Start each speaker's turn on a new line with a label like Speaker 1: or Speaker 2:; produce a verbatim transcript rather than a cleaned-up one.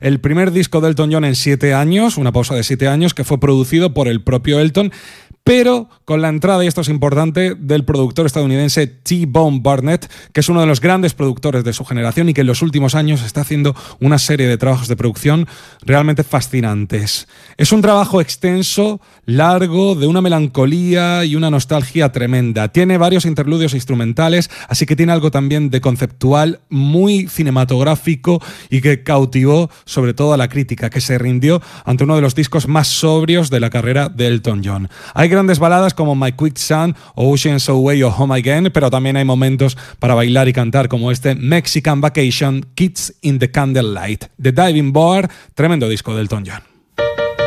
Speaker 1: el primer disco de Elton John en siete años, una pausa de siete años, que fue producido por el propio Elton, pero con la entrada, y esto es importante, del productor estadounidense T-Bone Burnett, que es uno de los grandes productores de su generación y que en los últimos años está haciendo una serie de trabajos de producción realmente fascinantes. Es un trabajo extenso, largo, de una melancolía y una nostalgia tremenda. Tiene varios interludios instrumentales, así que tiene algo también de conceptual, muy cinematográfico y que cautivó sobre todo a la crítica, que se rindió ante uno de los discos más sobrios de la carrera de Elton John. Hay grandes baladas como My Quicksand o Oceans Away o Home Again, pero también hay momentos para bailar y cantar como este Mexican Vacation, Kids in the Candlelight. The Diving Board, tremendo disco de Elton John.